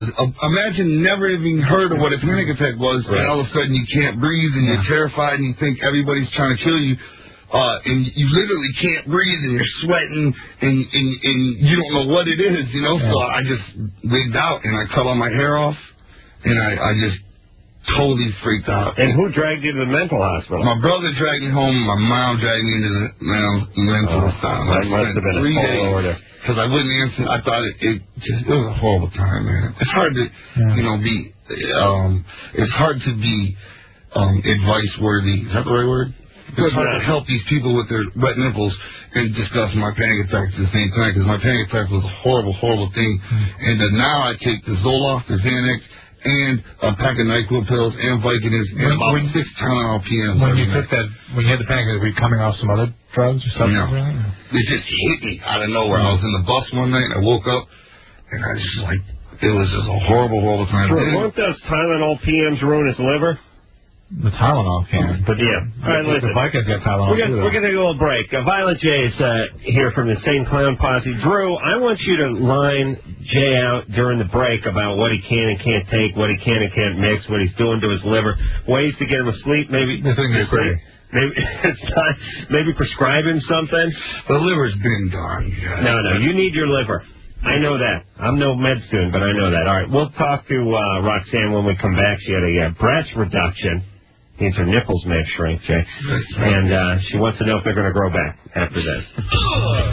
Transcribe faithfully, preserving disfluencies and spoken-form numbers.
Imagine never even heard of what a panic attack was, right. And all of a sudden you can't breathe, and yeah. You're terrified, and you think everybody's trying to kill you, uh, and you literally can't breathe, and you're sweating, and, and, and you don't know what it is, you know? Yeah. So I just wigged out, and I cut all my hair off, and I, I just totally freaked out. And who dragged you to the mental hospital? My brother dragged me home, my mom dragged me into the mental oh, hospital. That must have been a tall order. Because I wouldn't answer. I thought it, it just, it was a horrible time, man. It's hard to, yeah. you know, be, um, it's hard to be, um, advice-worthy. Is that the right word? It's hard to help these people with their wet nipples and discuss my panic attacks at the same time, because my panic attack was a horrible, horrible thing. Mm-hmm. And uh, now I take the Zoloft, the Xanax, and a pack of NyQuil pills and Vicodins and about when, six Tylenol P Ms. When you took that, when you had the panic, were you coming off some other drugs or something? No. Like it just hit me out of nowhere. Mm-hmm. I was in the bus one night, and I woke up, and I just like, it was just a horrible, horrible time. Sure, weren't those Tylenol P Ms ruin his liver? The Tylenol can, but yeah. All right, listen. The Vicodins got Tylenol. We're gonna, we're gonna go a break. Uh, Violent J is uh, here from the Insane Clown Posse. Drew, I want you to line Jay out during the break about what he can and can't take, what he can and can't mix, what he's doing to his liver, ways to get him asleep. Maybe the thing is great. Maybe it's not, maybe prescribe him something. The liver's been gone. Yeah. No, no, you need your liver. I know that. I'm no med student, but I know that. All right, we'll talk to uh, Roxanne when we come back. She had a uh, breast reduction. Means her nipples may have shrink, Jay. And uh, she wants to know if they're going to grow back after this.